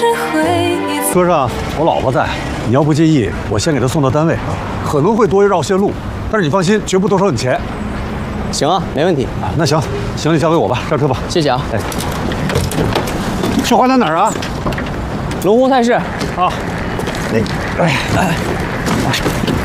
车上我老婆在，你要不介意，我先给她送到单位，可能会多绕些路，但是你放心，绝不多收你钱。 行啊，没问题。 啊，那行，行李交给我吧，上车吧。 谢谢啊。 哎，去华南哪儿啊？ 龙湖菜市。 好。哎。